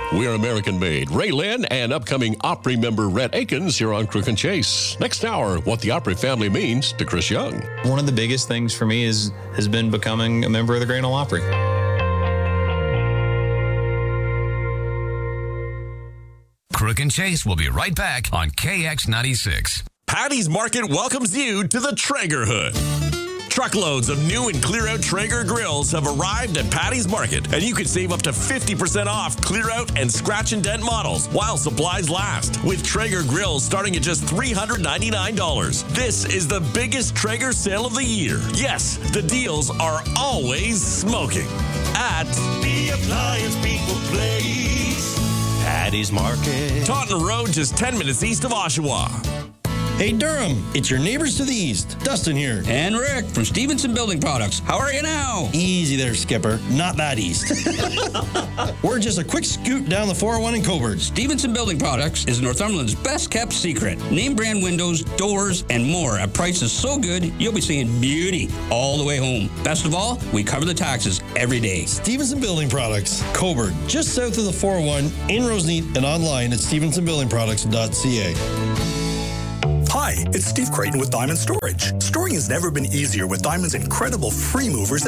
We're American-made. Ray Lynn and upcoming Opry member Rhett Akins here on Crook and Chase. Next hour, what the Opry family means to Chris Young. One of the biggest things for me has been becoming a member of the Grand Ole Opry. Crook and Chase will be right back on KX96. Patty's Market welcomes you to the Traeger Hood. Truckloads of new and clear-out Traeger grills have arrived at Patty's Market, and you can save up to 50% off clear-out and scratch and dent models while supplies last. With Traeger grills starting at just $399. This is the biggest Traeger sale of the year. Yes, the deals are always smoking. At the Appliance People Place, Patty's Market, Taunton Road, just 10 minutes east of Oshawa. Hey Durham, it's your neighbors to the east. Dustin here. And Rick from Stevenson Building Products. How are you now? Easy there, Skipper. Not that east. We're just a quick scoot down the 401 in Coburg. Stevenson Building Products is Northumberland's best kept secret. Name brand windows, doors, and more at prices so good you'll be seeing beauty all the way home. Best of all, we cover the taxes every day. Stevenson Building Products, Coburg, just south of the 401 in Roseneath and online at stevensonbuildingproducts.ca. Hi, it's Steve Creighton with Diamond Storage. Storing has never been easier with Diamond's incredible free movers